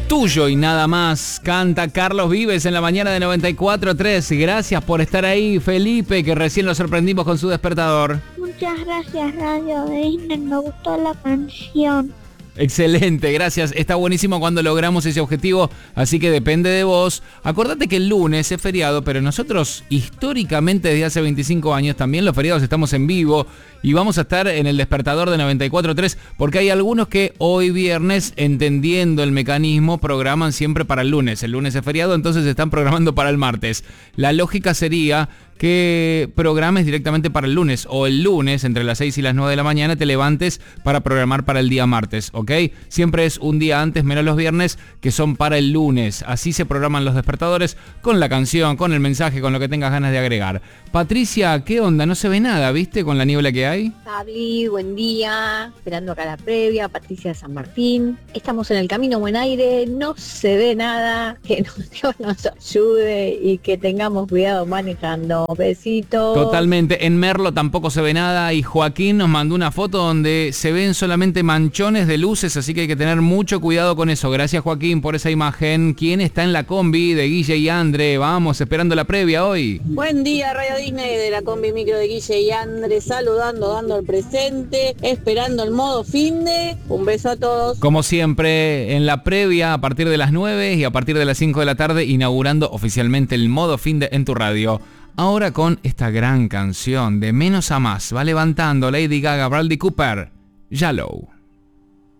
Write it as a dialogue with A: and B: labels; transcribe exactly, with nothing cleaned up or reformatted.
A: Tuyo y nada más. Canta Carlos Vives en la mañana de noventa y cuatro tres. Gracias por estar ahí, Felipe, que recién lo sorprendimos con su despertador.
B: Muchas gracias, Radio Disney. Me gustó la canción.
A: Excelente, gracias. Está buenísimo cuando logramos ese objetivo, así que depende de vos. Acordate que el lunes es feriado, pero nosotros históricamente desde hace veinticinco años también los feriados estamos en vivo y vamos a estar en el despertador de noventa y cuatro tres porque hay algunos que hoy viernes, entendiendo el mecanismo, programan siempre para el lunes. El lunes es feriado, entonces están programando para el martes. La lógica sería que programes directamente para el lunes o el lunes entre las seis y las nueve de la mañana te levantes para programar para el día martes, ¿ok? Siempre es un día antes, menos los viernes, que son para el lunes. Así se programan los despertadores con la canción, con el mensaje, con lo que tengas ganas de agregar. Patricia, ¿qué onda? No se ve nada, ¿viste? Con la niebla que hay.
C: Pabli, buen día. Esperando acá la previa. Patricia de San Martín. Estamos en el camino Buen Aire. No se ve nada. Que Dios nos ayude y que tengamos cuidado manejando. Besitos.
A: Totalmente. En Merlo tampoco se ve nada y Joaquín nos mandó una foto donde se ven solamente manchones de luces, así que hay que tener mucho cuidado con eso. Gracias, Joaquín, por esa imagen. ¿Quién está en la combi de Guille y Andre? Vamos, esperando la previa hoy.
D: Buen día, Radio Disney, de la combi micro de Guille y Andre, saludando, dando el presente, esperando el modo finde. Un beso a todos.
A: Como siempre, en la previa a partir de las nueve y a partir de las cinco de la tarde, inaugurando oficialmente el modo finde en tu radio. Ahora con esta gran canción de Menos a Más, va levantando Lady Gaga, Bradley Cooper, Yellow.